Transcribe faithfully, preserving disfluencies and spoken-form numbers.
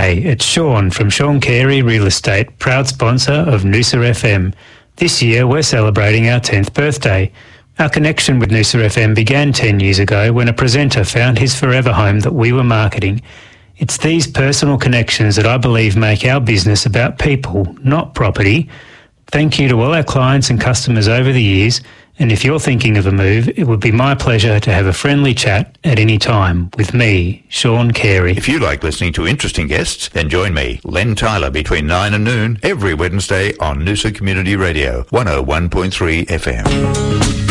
G'day, it's Sean from Sean Carey Real Estate, proud sponsor of Noosa F M. This year we're celebrating our tenth birthday. Our connection with Noosa F M began ten years ago when a presenter found his forever home that we were marketing. It's these personal connections that I believe make our business about people, not property. Thank you to all our clients and customers over the years, and if you're thinking of a move, it would be my pleasure to have a friendly chat at any time with me, Sean Carey. If you like listening to interesting guests, then join me, Len Tyler, between nine and noon every Wednesday on Noosa Community Radio, one oh one point three F M.